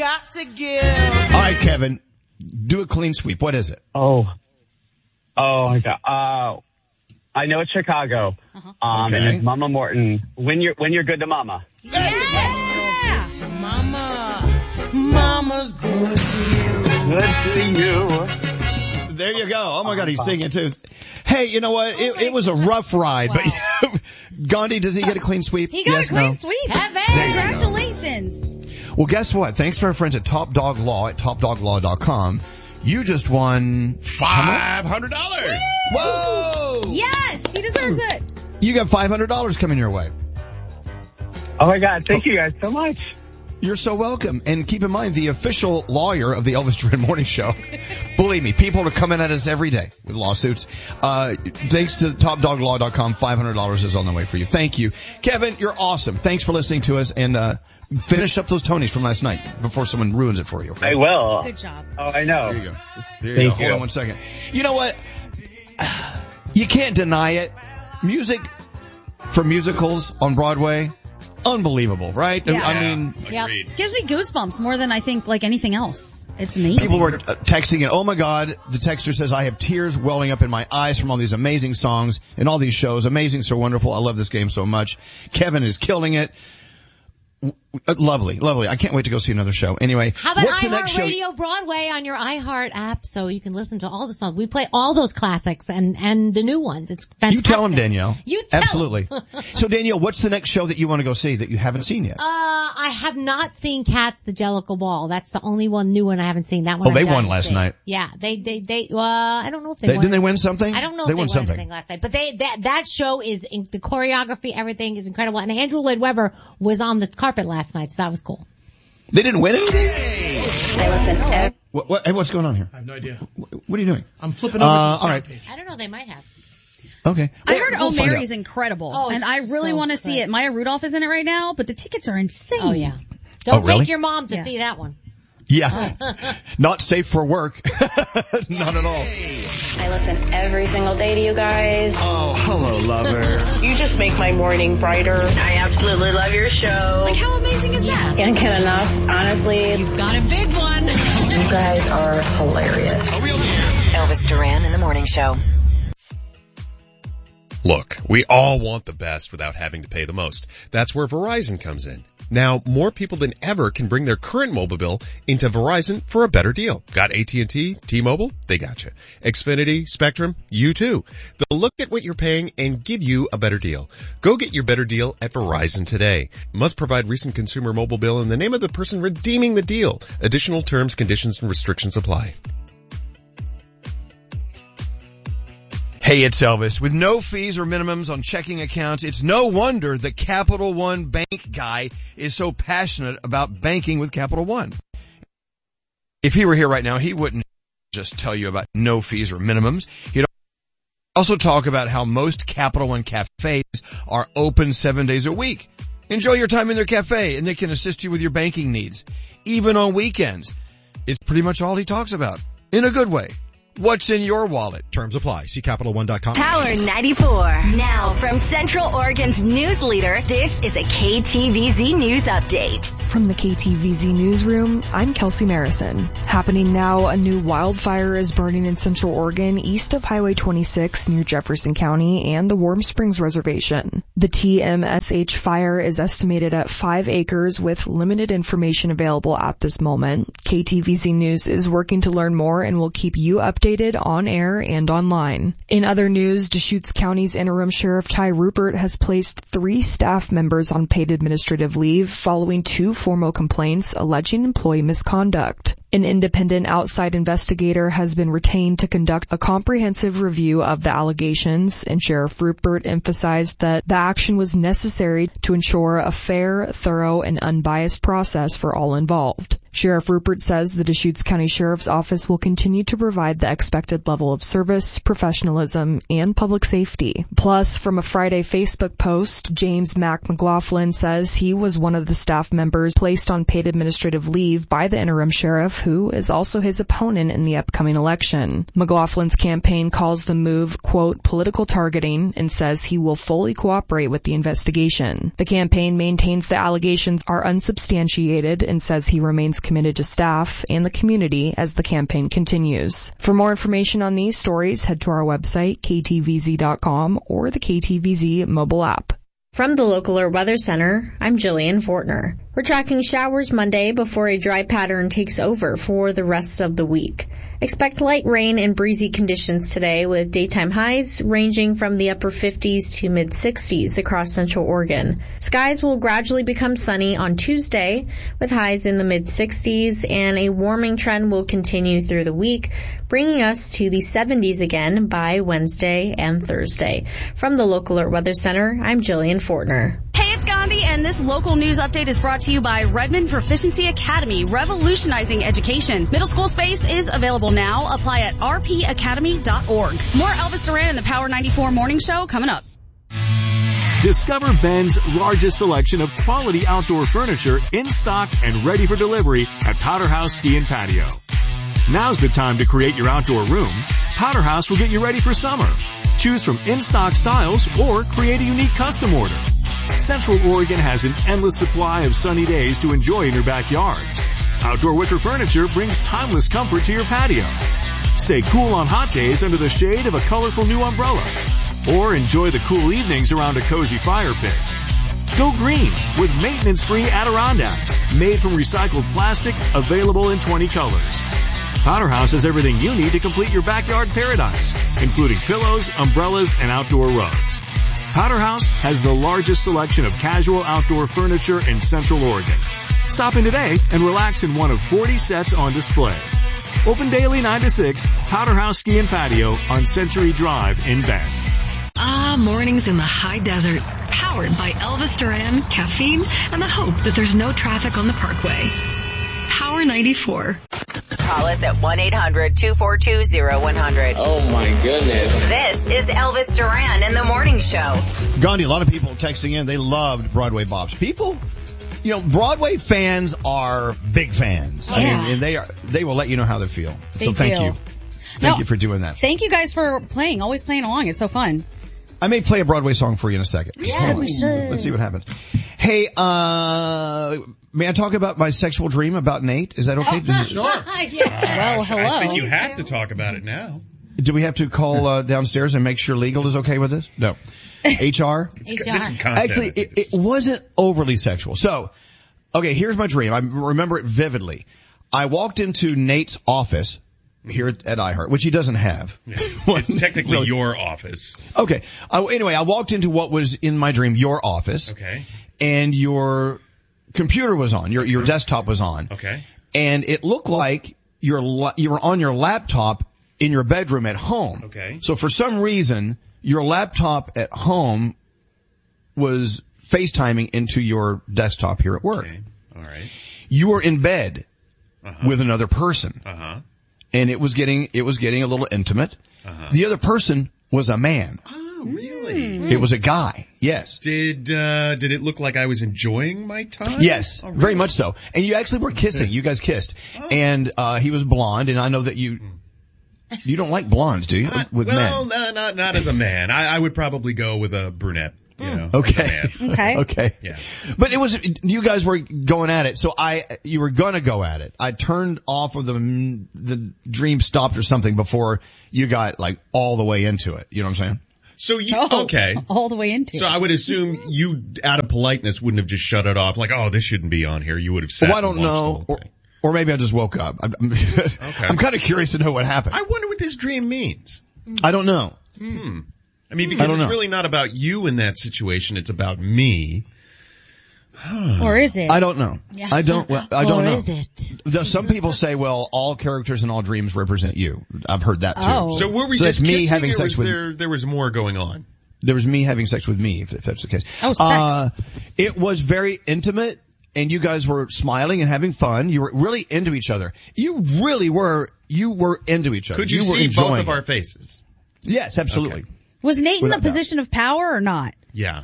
got to give. All right, Kevin, do a clean sweep. What is it? Oh my God. I know it's Chicago. Okay. And it's Mama Morton. When you're good to Mama. Yeah. Mama. Mama's good to you. Good to you. There you go. Oh my God, he's singing too. Hey, you know what? It was a rough ride, but Gandhi, does he get a clean sweep? He got Yes, a clean no? sweep. Congratulations. Well, guess what? Thanks to our friends at Top Dog Law at topdoglaw.com. You just won $500. Whoa! Yes, he deserves it. You got $500 coming your way. Oh my God. Thank you guys so much. You're so welcome. And keep in mind, the official lawyer of the Elvis Duran Morning Show. Believe me, people are coming at us every day with lawsuits. Thanks to topdoglaw.com, $500 is on the way for you. Thank you. Kevin, you're awesome. Thanks for listening to us, and finish up those Tonys from last night before someone ruins it for you. Okay? I will. Good job. Oh, I know. There you go. There you Thank go. Hold you. on 1 second. You know what? You can't deny it. Music for musicals on Broadway, unbelievable, right? Yeah. I mean, Yeah. Agreed. Gives me goosebumps more than I think like anything else. It's amazing. people were texting it. Oh my God, the texter says, I have tears welling up in my eyes from all these amazing songs and all these shows. Amazing, so wonderful. I love this game so much. Kevin is killing it. Lovely, lovely. I can't wait to go see another show. Anyway, How about what's the next show? iHeartRadio Broadway on your iHeart app so you can listen to all the songs? We play all those classics and the new ones. It's fantastic. You tell him, Danielle. You tell Absolutely. So Danielle, what's the next show that you want to go see that you haven't seen yet? I have not seen Cats the Jellicle Ball. That's the only new one I haven't seen. That one. Oh, they I'm dying won to last see. night. Yeah, they, I don't know if they won. Didn't they win something? I don't know They if won they won something. anything last night, but that show is, the choreography, everything is incredible. And Andrew Lloyd Webber was on the carpet last night, so that was cool. They didn't win anything? What's going on here? I have no idea. What are you doing? I'm flipping over to the all sound right. page. I don't know, they might have. Okay. I heard We'll Oh find Mary's out. incredible, Oh, and it's I really so want to see good. it. Maya Rudolph is in it right now, but the tickets are insane. Oh yeah. Don't really? take your mom to Yeah. see that one. Yeah. Not safe for work. Not at all. I listen every single day to you guys. Oh, hello, lover. You just make my morning brighter. I absolutely love your show. Like, how amazing is that? Can't get enough, honestly. You've got a big one. You guys are hilarious. Elvis Duran in the Morning Show. Look, we all want the best without having to pay the most. That's where Verizon comes in. Now, more people than ever can bring their current mobile bill into Verizon for a better deal. Got AT&T, T-Mobile? They got you. Xfinity, Spectrum? You too. They'll look at what you're paying and give you a better deal. Go get your better deal at Verizon today. Must provide recent consumer mobile bill in the name of the person redeeming the deal. Additional terms, conditions, and restrictions apply. Hey, it's Elvis. With no fees or minimums on checking accounts, it's no wonder the Capital One bank guy is so passionate about banking with Capital One. If he were here right now, he wouldn't just tell you about no fees or minimums. He'd also talk about how most Capital One cafes are open 7 days a week. Enjoy your time in their cafe, and they can assist you with your banking needs, even on weekends. It's pretty much all he talks about, in a good way. What's in your wallet? Terms apply. See CapitalOne.com. Power 94. Now from Central Oregon's news leader, this is a KTVZ News Update. From the KTVZ Newsroom, I'm Kelsey Marison. Happening now, a new wildfire is burning in Central Oregon east of Highway 26 near Jefferson County and the Warm Springs Reservation. The TMSH fire is estimated at 5 acres with limited information available at this moment. KTVZ News is working to learn more and will keep you updated on air and online. In other news, Deschutes County's interim sheriff Ty Rupert has placed 3 staff members on paid administrative leave following 2 formal complaints alleging employee misconduct. An independent outside investigator has been retained to conduct a comprehensive review of the allegations, and Sheriff Rupert emphasized that the action was necessary to ensure a fair, thorough, and unbiased process for all involved. Sheriff Rupert says the Deschutes County Sheriff's Office will continue to provide the expected level of service, professionalism, and public safety. Plus, from a Friday Facebook post, James Mack McLaughlin says he was one of the staff members placed on paid administrative leave by the interim sheriff, who is also his opponent in the upcoming election. McLaughlin's campaign calls the move, quote, political targeting, and says he will fully cooperate with the investigation. The campaign maintains the allegations are unsubstantiated and says he remains committed to staff and the community as the campaign continues. For more information on these stories, head to our website, ktvz.com, or the KTVZ mobile app. From the Local Alert Weather Center, I'm Jillian Fortner. We're tracking showers Monday before a dry pattern takes over for the rest of the week. Expect light rain and breezy conditions today with daytime highs ranging from the upper 50s to mid 60s across central Oregon. Skies will gradually become sunny on Tuesday with highs in the mid 60s, and a warming trend will continue through the week, bringing us to the 70s again by Wednesday and Thursday. From the Local Alert Weather Center, I'm Jillian Fortner. Hey, it's Gandhi, and this local news update is brought to you by Redmond Proficiency Academy, revolutionizing education. Middle school space is available now. Apply at rpacademy.org. More Elvis Duran in the Power 94 Morning Show coming up. Discover Ben's largest selection of quality outdoor furniture in stock and ready for delivery at Powder House Ski and Patio. Now's the time to create your outdoor room. Powder House will get you ready for summer. Choose from in-stock styles or create a unique custom order. Central Oregon has an endless supply of sunny days to enjoy in your backyard. Outdoor wicker furniture brings timeless comfort to your patio. Stay cool on hot days under the shade of a colorful new umbrella. Or enjoy the cool evenings around a cozy fire pit. Go green with maintenance-free Adirondacks made from recycled plastic, available in 20 colors. Powder House has everything you need to complete your backyard paradise, including pillows, umbrellas, and outdoor rugs. Powder House has the largest selection of casual outdoor furniture in Central Oregon. Stop in today and relax in one of 40 sets on display. Open daily 9 to 6, Powder House Ski and Patio on Century Drive in Bend. Mornings in the high desert, powered by Elvis Duran, caffeine, and the hope that there's no traffic on the parkway. Power 94. Call us at 1-800-242-0100. Oh my goodness. This is Elvis Duran in the Morning Show. Gandhi, a lot of people texting in, they loved Broadway Bops. People, you know, Broadway fans are big fans. Yeah. I mean, and they will let you know how they feel. So thank you. Thank you for doing that. Thank you guys for playing, always playing along. It's so fun. I may play a Broadway song for you in a second. Yeah, we should. Let's see what happens. Hey, may I talk about my sexual dream about Nate? Is that okay? Sure. Well, hello. I think you have to talk about it now. Do we have to call downstairs and make sure legal is okay with this? No. HR? Actually, it wasn't overly sexual. So, okay, here's my dream. I remember it vividly. I walked into Nate's office here at iHeart, which he doesn't have. Yeah. It's technically your office. Okay. Anyway, I walked into what was in my dream your office. Okay. And your computer was on. Your desktop was on. Okay. And it looked like you were on your laptop in your bedroom at home. Okay. So for some reason, your laptop at home was FaceTiming into your desktop here at work. Okay. All right. You were in bed with another person. And it was getting a little intimate. The other person was a man. Oh, really? It was a guy. Yes. Did it look like I was enjoying my time? Yes, really? very much so. And you actually were kissing. You guys kissed. And he was blonde, and I know that you don't like blondes, do you? With men. Well, not as a man. I would probably go with a brunette. You know, okay. Okay. Yeah. But you guys were going at it. So you were gonna go at it. I turned off of the dream stopped or something before you got like all the way into it. You know what I'm saying? So okay. All the way into it. So I would assume you, out of politeness, wouldn't have just shut it off like, oh, this shouldn't be on here. You would have sat. Well, I don't know. Or maybe I just woke up. I'm kind of curious to know what happened. I wonder what this dream means. I don't know. I mean, because it's really not about you in that situation. It's about me. Or is it? I don't know. Yeah. I don't know. Or is it? Some people say, well, all characters in all dreams represent you. I've heard that too. Oh. So were we so just that's me kissing, having or sex was there was more going on? There was me having sex with me, if that's the case. Oh, sex. It was very intimate, and you guys were smiling and having fun. You were really into each other. You really were. You were into each other. Could you were see enjoying both of our faces? Yes, absolutely. Okay. Was Nate Without in a position of power or not? Yeah.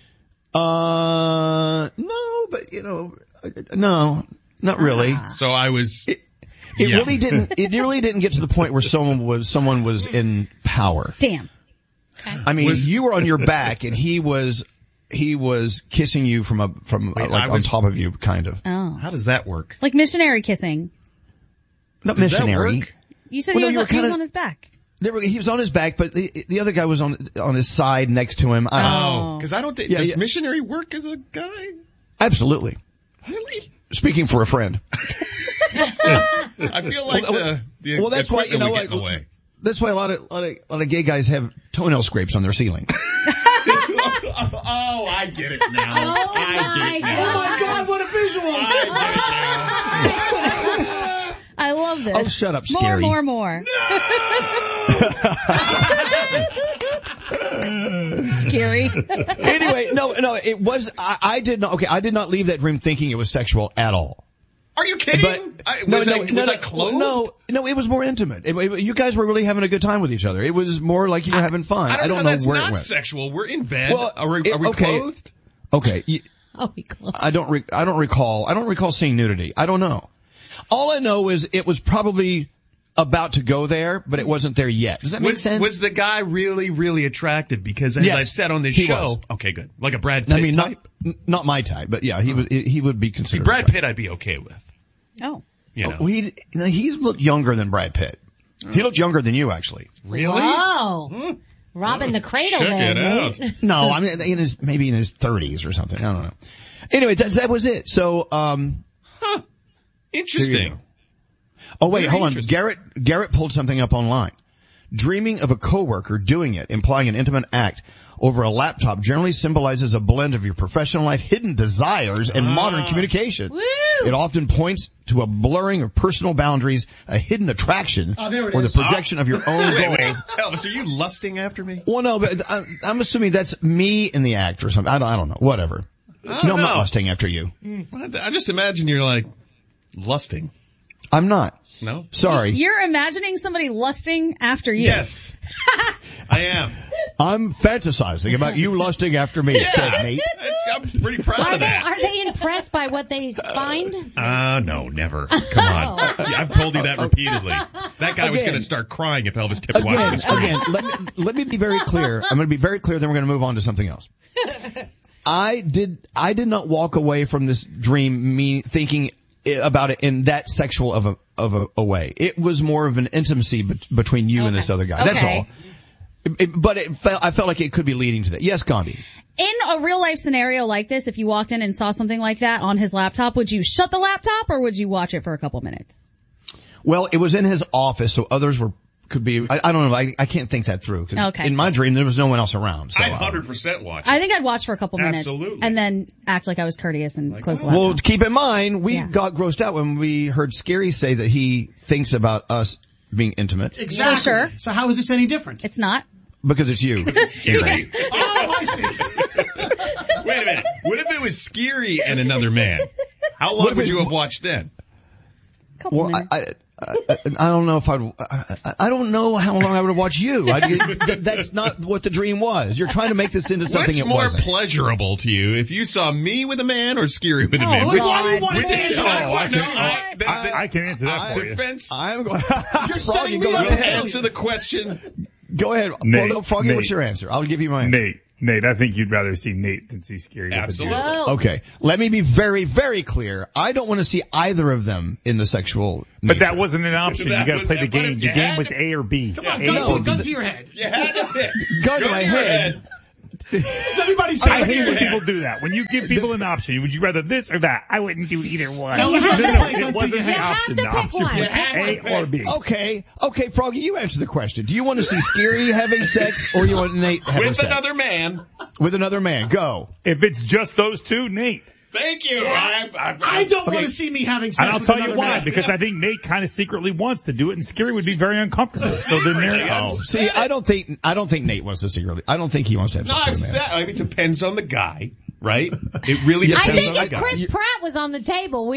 No, but no, not really. So I was. It really didn't get to the point where someone was in power. Damn. I mean, you were on your back and he was he was kissing you from on top of you, kind of. Oh. How does that work? Like missionary kissing. Not Does that missionary. work? You said Well, he no, was on his back. He was on his back, but the other guy was on his side next to him. Because I don't think, Yeah, does yeah. missionary work as a guy? Absolutely. Really? Speaking for a friend. I feel like the that's why, you know, get in the way. That's why a lot of gay guys have toenail scrapes on their ceiling. Oh, I get it now. Oh I get it now. Oh my God, what a visual! I love this. Oh, shut up, Scary. More. Scary. Anyway, no, it was, I did not leave that dream thinking it was sexual at all. Are you kidding? Was I clothed? No, it was more intimate. You guys were really having a good time with each other. It was more like you were having fun. I don't know that's where not it went. sexual. We're in bed. Well, are we okay. clothed? Okay. We close. I don't recall seeing nudity. I don't know. All I know is it was probably about to go there, but it wasn't there yet. Does that make sense? Was the guy really, really attractive? Because as I've said on this show, was. Okay, good. Like a Brad Pitt type? Not my type, but yeah, he would be considered. Brad Pitt I'd be okay with. Oh. You know. He looked younger than Brad Pitt. He looked younger than you, actually. Really? Whoa. Robbing the cradle Check there, it Nate. No, I mean, maybe in his 30s or something. I don't know. Anyway, that was it. So, Interesting. Oh wait, Very hold on. interesting. Garrett pulled something up online. Dreaming of a coworker doing it, implying an intimate act over a laptop, generally symbolizes a blend of your professional life, hidden desires, and modern communication. Woo! It often points to a blurring of personal boundaries, a hidden attraction, or the projection of your own goals. Elvis, are you lusting after me? Well, no, but I'm assuming that's me in the act or something. I don't know. Whatever. No, I'm not lusting after you. I just imagine you're like lusting. I'm not. No? Sorry. You're imagining somebody lusting after you. Yes. I am. I'm fantasizing about you lusting after me, said Nate. I'm pretty proud of that. Are they impressed by what they find? No, never. Come on. I've told you that repeatedly. That guy was going to start crying if Elvis kept watching the screen. Again, let me be very clear. I'm going to be very clear, then we're going to move on to something else. I did not walk away from this dream thinking about it in that sexual of a way. It was more of an intimacy between you and this other guy. That's all. I felt like it could be leading to that. Yes, Gandhi. In a real life scenario like this, if you walked in and saw something like that on his laptop, would you shut the laptop or would you watch it for a couple minutes? Well, it was in his office, so others could be, I don't know, I can't think that through. Cause in my dream, there was no one else around. So, I'd 100% watch it. I think I'd watch for a couple minutes. Absolutely. And then act like I was courteous and close the laptop. Well, keep in mind, we got grossed out when we heard Scary say that he thinks about us being intimate. Exactly. Well, sure. So how is this any different? It's not. Because it's you. Scary. Oh, I see. Wait a minute. What if it was Scary and another man? How long would you have watched then? Couple minutes. I don't know if I don't know how long I would have watched you. That's not what the dream was. You're trying to make this into something it wasn't. What's more pleasurable to you, if you saw me with a man or Scary with a man? Why do you want to answer that question? I can answer that for you. Defense. I'm going. You're setting me up. Answer the question. Go ahead. Nate, well, Froggy, what's your answer? I'll give you my answer. Nate, I think you'd rather see Nate than see Scary. Absolutely. Okay. Let me be very, very clear. I don't want to see either of them in the sexual nature. But that wasn't an option. You got to play the game. The game was A or B. Come on, gun to your head. You had to pick. Gun to my head. It's everybody's I hate when people do that. When you give people an option, would you rather this or that? I wouldn't do either one. No, it wasn't the option. The option was A or B. Okay, Froggy, you answer the question. Do you want to see Scary having sex or you want Nate having sex? With another man. With another man. Go. If it's just those two, Nate. Thank you. I don't want to see me having sex. And I'll with tell you another why. man. Because I think Nate kind of secretly wants to do it, and Scary would be very uncomfortable. So then there. See, I don't think Nate wants to secretly. I don't think he wants to have sex with a man. I mean, it depends on the guy, right? It really depends on the guy. I think if Chris Pratt was on the table,